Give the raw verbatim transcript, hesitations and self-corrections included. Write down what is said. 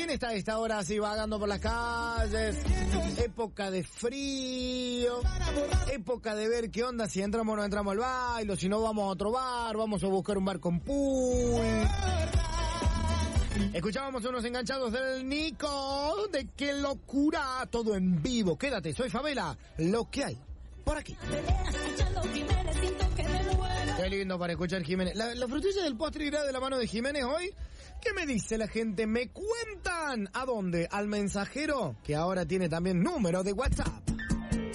¿Quién está a esta hora así vagando por las calles? Época de frío, época de ver qué onda, si entramos o no entramos al baile, si no vamos a otro bar, vamos a buscar un bar con pool. Escuchábamos unos enganchados del Nico, de qué locura, todo en vivo. Quédate, soy Favela, lo que hay por aquí. Qué lindo para escuchar Jiménez. La, la frutilla del postre irá de la mano de Jiménez hoy. ¿Qué me dice la gente? ¿Me cuentan? ¿A dónde? Al mensajero, que ahora tiene también número de WhatsApp.